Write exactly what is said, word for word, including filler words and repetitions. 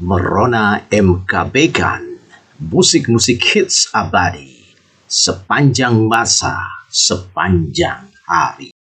Merona M K Bacon, musik-musik hits abadi sepanjang masa, sepanjang hari.